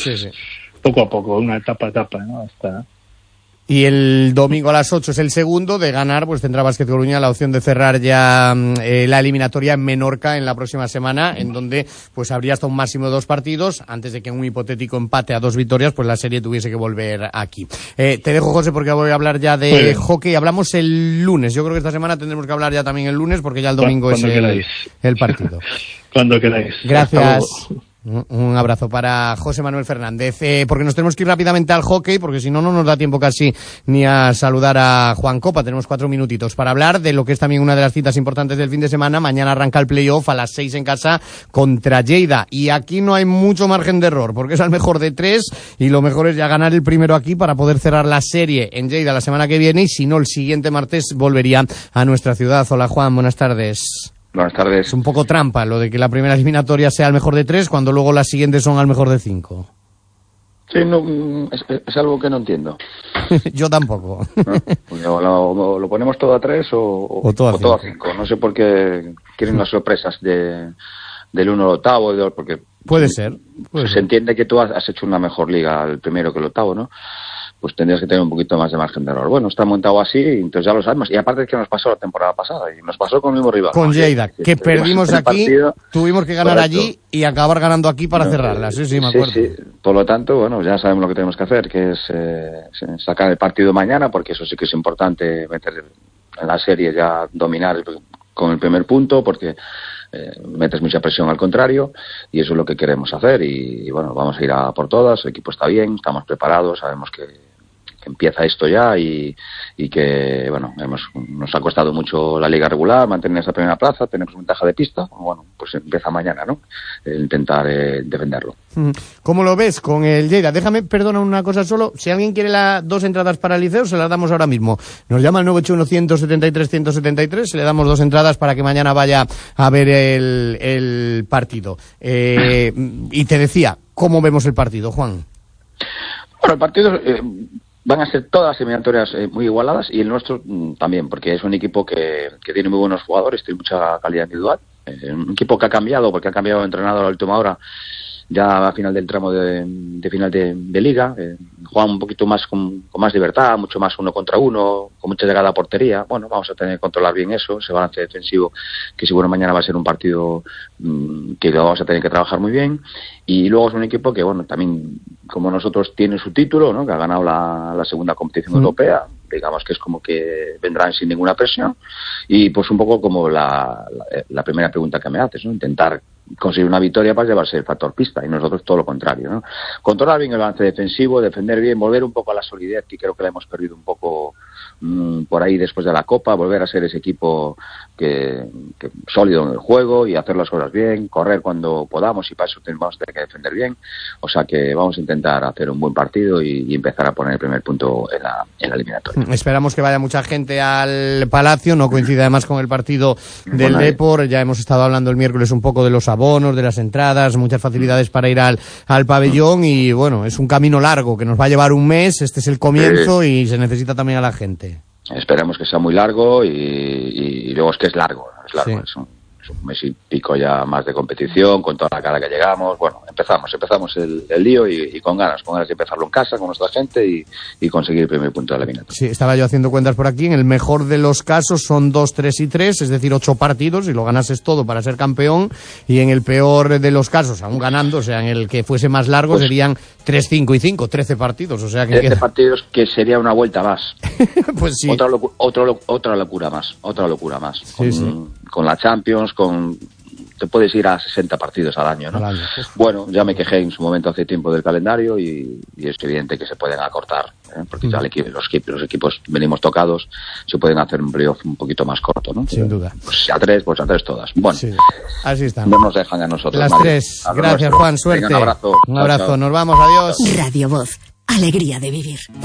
poco a poco, una etapa a etapa, ¿no? Hasta... Y el domingo a las 8 es el segundo. De ganar, pues tendrá Básquet Coruña la opción de cerrar ya la eliminatoria en Menorca en la próxima semana, en donde pues habría hasta un máximo de 2 partidos, antes de que en un hipotético empate a 2 victorias, pues la serie tuviese que volver aquí. Te dejo, José, porque voy a hablar ya de hockey. Hablamos el lunes. Yo creo que esta semana tendremos que hablar ya también el lunes, porque ya el domingo es el partido. Cuando queráis. Gracias. Un abrazo para José Manuel Fernández, porque nos tenemos que ir rápidamente al hockey, porque si no, no nos da tiempo casi ni a saludar a Juan Copa. Tenemos 4 minutitos para hablar de lo que es también una de las citas importantes del fin de semana. Mañana arranca el playoff a las 6 en casa contra Lleida, y aquí no hay mucho margen de error, porque es al mejor de 3, y lo mejor es ya ganar el primero aquí para poder cerrar la serie en Lleida la semana que viene, y si no, el siguiente martes volvería a nuestra ciudad. Hola, Juan, buenas tardes. Buenas tardes. Es un poco trampa lo de que la primera eliminatoria sea al mejor de 3 cuando luego las siguientes son al mejor de 5. Sí, no, es algo que no entiendo. Yo tampoco. ¿No? Lo ponemos todo a 3 o todo a 5. No sé por qué quieren las sorpresas del 1 al octavo, porque puede ser. Se entiende que tú has hecho una mejor liga el primero que el octavo, ¿no? Pues tendrías que tener un poquito más de margen de error. Bueno, está montado así, entonces ya lo sabemos. Y aparte es que nos pasó la temporada pasada, y nos pasó con el mismo rival. Con Lleida, que perdimos aquí, tuvimos que ganar allí y acabar ganando aquí para cerrarla. Sí, me acuerdo. Sí. Por lo tanto, bueno, ya sabemos lo que tenemos que hacer, que es sacar el partido mañana, porque eso sí que es importante, meter en la serie ya, dominar con el primer punto, porque metes mucha presión al contrario, y eso es lo que queremos hacer. Y bueno, vamos a ir a por todas. El equipo está bien, estamos preparados, sabemos que empieza esto ya, y que bueno, nos ha costado mucho la liga regular mantener esa primera plaza, tenemos ventaja de pista. Bueno, pues empieza mañana, ¿no? Intentar defenderlo. ¿Cómo lo ves con el Lleida? Déjame, perdona una cosa solo, si alguien quiere 2 entradas para el Liceo, se las damos ahora mismo. Nos llama al 981-173-173, se le damos 2 entradas para que mañana vaya a ver el partido. Y te decía, ¿cómo vemos el partido, Juan? Bueno, el partido... van a ser todas las eliminatorias muy igualadas, y el nuestro también, porque es un equipo que tiene muy buenos jugadores, tiene mucha calidad individual. Un equipo que ha cambiado, porque ha cambiado de entrenador a la última hora, ya a final del tramo de final de liga. Juega un poquito más con más libertad, mucho más 1 contra 1, con mucha llegada a portería. Bueno, vamos a tener que controlar bien eso, ese balance defensivo, que seguro mañana va a ser un partido que lo vamos a tener que trabajar muy bien. Y luego es un equipo que, bueno, también como nosotros tiene su título, ¿no? Que ha ganado la segunda competición europea, digamos que es como que vendrán sin ninguna presión. Y pues un poco como la primera pregunta que me haces, ¿no? Intentar conseguir una victoria para llevarse el factor pista, y nosotros todo lo contrario, ¿no? Controlar bien el balance defensivo, defender bien, volver un poco a la solidez, que creo que la hemos perdido un poco por ahí después de la Copa, volver a ser ese equipo que sólido en el juego y hacer las cosas bien, correr cuando podamos, y para eso vamos a tener que defender bien. O sea que vamos a intentar hacer un buen partido y empezar a poner el primer punto en la eliminatoria. Esperamos que vaya mucha gente al Palacio, no coincide además con el partido del Depor. Ya hemos estado hablando el miércoles un poco de los abonos, de las entradas, muchas facilidades para ir al pabellón, y bueno, es un camino largo que nos va a llevar un mes. Este es el comienzo y se necesita también a la gente. Esperemos que sea muy largo, y luego es que es largo. Sí. Es un mes y pico ya más de competición, con toda la cara que llegamos. Bueno, empezamos el lío, y con ganas de empezarlo en casa con nuestra gente y conseguir el primer punto de la eliminatoria. Sí, estaba yo haciendo cuentas por aquí. En el mejor de los casos son 2, 3 y 3, es decir, 8 partidos, y lo ganases todo para ser campeón. Y en el peor de los casos, aún ganando, o sea, en el que fuese más largo, pues serían 3, 5 y 5, 13 partidos. O sea que 13 partidos, que sería una vuelta más. Pues sí. Otra locura más. Con la Champions, te puedes ir a 60 partidos al año, ¿no? Bueno, ya me quejé en su momento hace tiempo del calendario, y es evidente que se pueden acortar, porque ya los equipos venimos tocados, se pueden hacer un playoff un poquito más corto, ¿no? Sin duda. Pues a 3 todas. Bueno, sí, así están. No nos dejan a nosotros. Las 3. Gracias, Juan, suerte. Venga, un abrazo. Un abrazo. Chao. Nos vamos, adiós. Radio Voz, alegría de vivir.